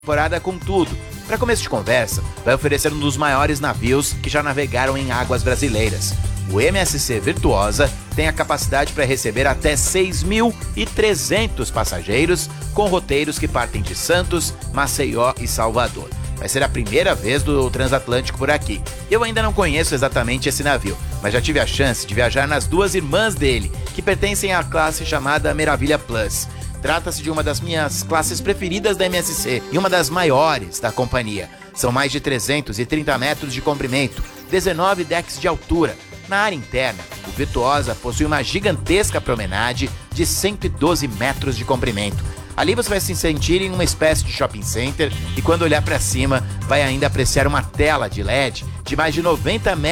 Temporada com tudo. Para começo de conversa, vai oferecer um dos maiores navios que já navegaram em águas brasileiras. O MSC Virtuosa tem a capacidade para receber até 6.300 passageiros, com roteiros que partem de Santos, Maceió e Salvador. Vai ser a primeira vez do transatlântico por aqui. Eu ainda não conheço exatamente esse navio, mas já tive a chance de viajar nas duas irmãs dele, que pertencem à classe chamada Meravilha Plus. Trata-se de uma das minhas classes preferidas da MSC e uma das maiores da companhia. São mais de 330 metros de comprimento, 19 decks de altura. Na área interna, o Virtuosa possui uma gigantesca promenade de 112 metros de comprimento. Ali você vai se sentir em uma espécie de shopping center e quando olhar para cima vai ainda apreciar uma tela de LED de mais de 90 metros